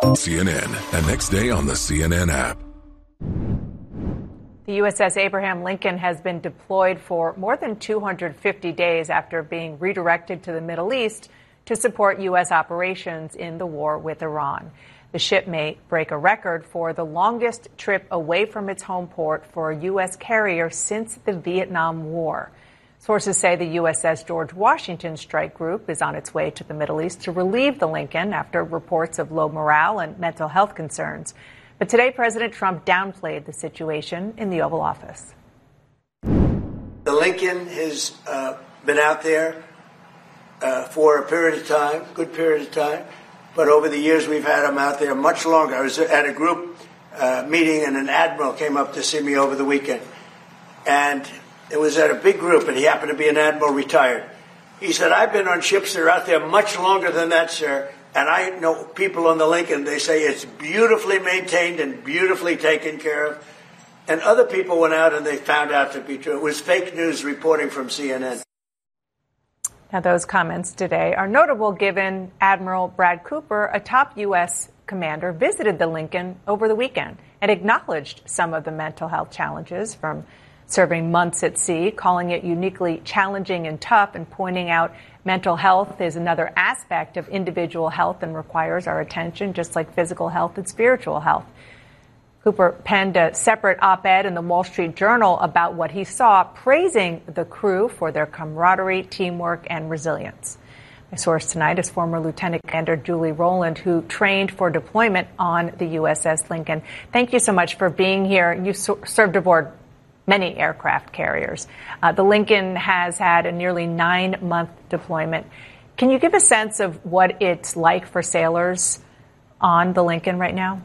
CNN and next day on the CNN app. The USS Abraham Lincoln has been deployed for more than 250 days after being redirected to the Middle East to support U.S. operations in the war with Iran. The ship may break a record for the longest trip away from its home port for a U.S. carrier since the Vietnam War. Sources say the USS George Washington Strike Group is on its way to the Middle East to relieve the Lincoln after reports of low morale and mental health concerns. But today, President Trump downplayed the situation in the Oval Office. The Lincoln has been out there for a period of time, good period of time. But over the years, we've had them out there much longer. I was at a group meeting, and an admiral came up to see me over the weekend. And it was at a big group, and he happened to be an admiral retired. He said, I've been on ships that are out there much longer than that, sir. And I know people on the Lincoln, they say it's beautifully maintained and beautifully taken care of. And other people went out and they found out to be true. It was fake news reporting from CNN. Now, those comments today are notable given Admiral Brad Cooper, a top U.S. commander, visited the Lincoln over the weekend and acknowledged some of the mental health challenges from serving months at sea, calling it uniquely challenging and tough, and pointing out mental health is another aspect of individual health and requires our attention, just like physical health and spiritual health. Cooper penned a separate op-ed in the Wall Street Journal about what he saw, praising the crew for their camaraderie, teamwork, and resilience. My source tonight is former Lieutenant Commander Julie Rowland, who trained for deployment on the USS Lincoln. Thank you so much for being here. You served aboard many aircraft carriers. The Lincoln has had a nearly 9-month deployment. Can you give a sense of what it's like for sailors on the Lincoln right now?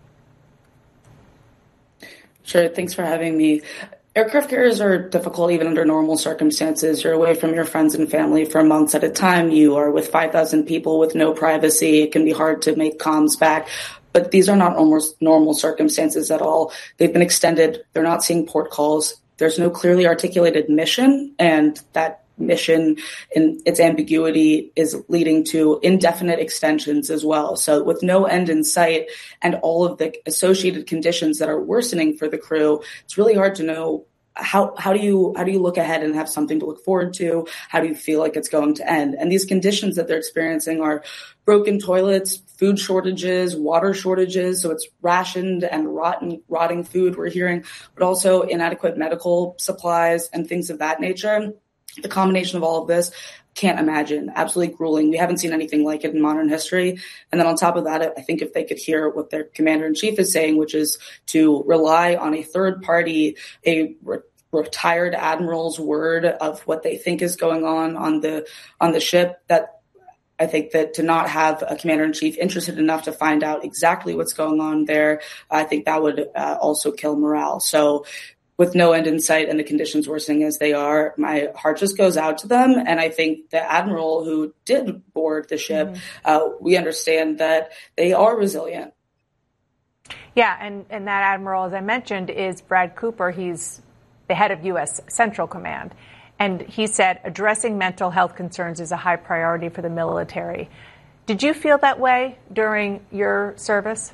Sure. Thanks for having me. Aircraft carriers are difficult even under normal circumstances. You're away from your friends and family for months at a time. You are with 5,000 people with no privacy. It can be hard to make comms back. But these are not almost normal circumstances at all. They've been extended. They're not seeing port calls. There's no clearly articulated mission, and that mission in its ambiguity is leading to indefinite extensions as well. So with no end in sight and all of the associated conditions that are worsening for the crew, it's really hard to know how do you look ahead and have something to look forward to? How do you feel like it's going to end? And these conditions that they're experiencing are broken toilets, food shortages, water shortages. So it's rationed and rotting food we're hearing, but also inadequate medical supplies and things of that nature. The combination of all of this, can't imagine. Absolutely grueling. We haven't seen anything like it in modern history. And then on top of that, I think if they could hear what their commander-in-chief is saying, which is to rely on a third party, a retired admiral's word of what they think is going on the ship, that I think that to not have a commander-in-chief interested enough to find out exactly what's going on there, I think that would also kill morale. So with no end in sight and the conditions worsening as they are, my heart just goes out to them. And I think the admiral who did board the ship, we understand that they are resilient. Yeah, and that admiral, as I mentioned, is Brad Cooper. He's the head of U.S. Central Command. And he said addressing mental health concerns is a high priority for the military. Did you feel that way during your service?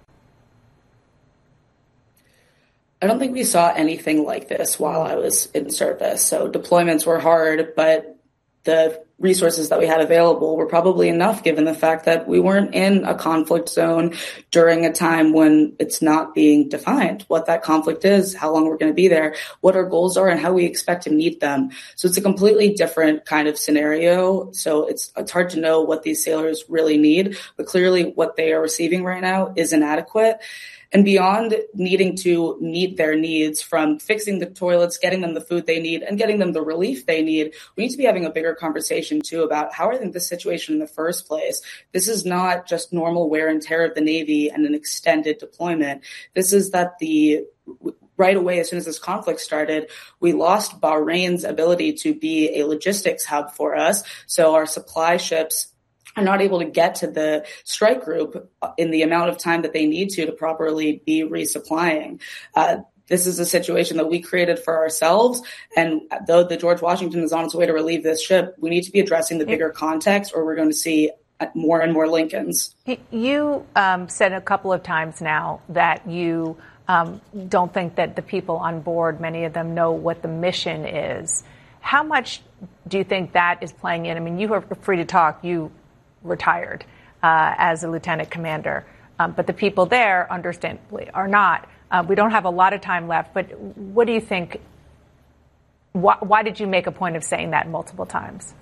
I don't think we saw anything like this while I was in service. So deployments were hard, but the resources that we had available were probably enough given the fact that we weren't in a conflict zone during a time when it's not being defined what that conflict is, how long we're going to be there, what our goals are, and how we expect to meet them. So it's a completely different kind of scenario. So it's hard to know what these sailors really need, but clearly what they are receiving right now is inadequate. And beyond needing to meet their needs, from fixing the toilets, getting them the food they need, and getting them the relief they need, we need to be having a bigger conversation, too, about how are they in this situation in the first place. This is not just normal wear and tear of the Navy and an extended deployment. This is that right away, as soon as this conflict started, we lost Bahrain's ability to be a logistics hub for us. So our supply ships are not able to get to the strike group in the amount of time that they need to properly be resupplying. This is a situation that we created for ourselves. And though the George Washington is on its way to relieve this ship, we need to be addressing the bigger context, or we're going to see more and more Lincolns. You said a couple of times now that you don't think that the people on board, many of them, know what the mission is. How much do you think that is playing in? I mean, you are free to talk. You retired as a lieutenant commander, but the people there, understandably, are not. We don't have a lot of time left, but what do you think? Why did you make a point of saying that multiple times?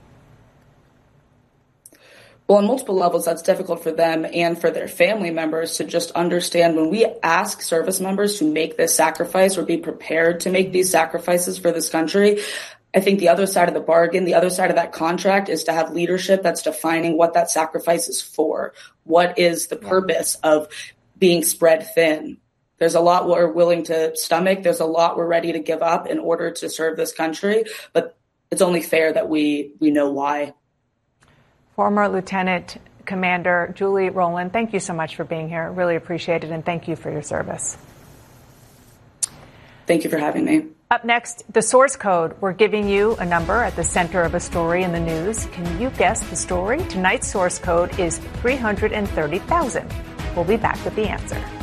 Well, on multiple levels, that's difficult for them and for their family members to just understand when we ask service members to make this sacrifice or be prepared to make these sacrifices for this country. I think the other side of the bargain, the other side of that contract is to have leadership that's defining what that sacrifice is for. What is the purpose of being spread thin? There's a lot we're willing to stomach. There's a lot we're ready to give up in order to serve this country. But it's only fair that we know why. Former Lieutenant Commander Julie Rowland, thank you so much for being here. Really appreciate it, and thank you for your service. Thank you for having me. Up next, the source code. We're giving you a number at the center of a story in the news. Can you guess the story? Tonight's source code is 330,000. We'll be back with the answer.